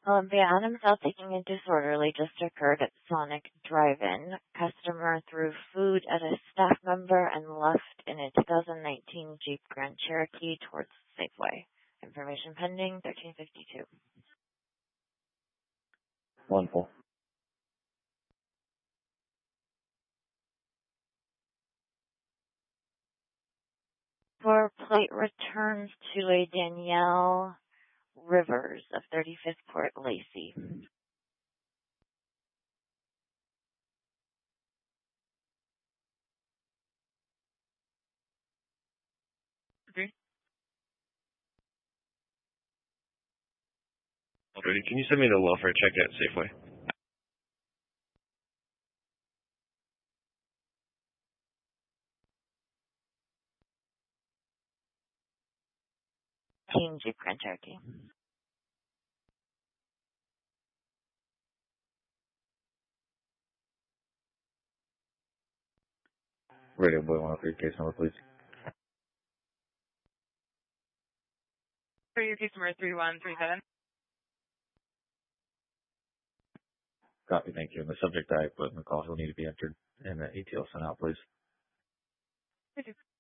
Olympia Adams out taking a disorderly just occurred at Sonic Drive-In. Customer threw food at a staff member and left in a 2019 Jeep Grand Cherokee towards Safeway. Information pending, 1352. Wonderful. For plate returns to a Danielle Rivers of 35th Court, Lacey. Okay. Alrighty, can you send me the welfare check at Safeway? Teen Jeep Grand Cherokee. Radio Boy 103, case number, please. For your case number 3137. Copy, thank you. And the subject I put in the call will need to be entered and the ATL sent out, please. Thank you.